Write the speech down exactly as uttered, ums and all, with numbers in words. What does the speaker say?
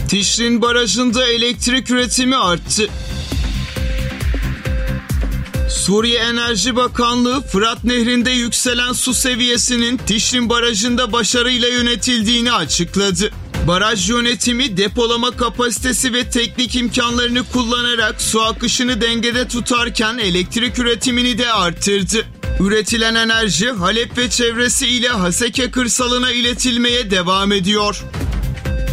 Tişrin Barajı'nda elektrik üretimi arttı. Suriye Enerji Bakanlığı, Fırat Nehri'nde yükselen su seviyesinin Tişrin Barajı'nda başarıyla yönetildiğini açıkladı. Baraj yönetimi depolama kapasitesi ve teknik imkanlarını kullanarak su akışını dengede tutarken elektrik üretimini de arttırdı. Üretilen enerji Halep ve çevresi ile Haseke kırsalına iletilmeye devam ediyor.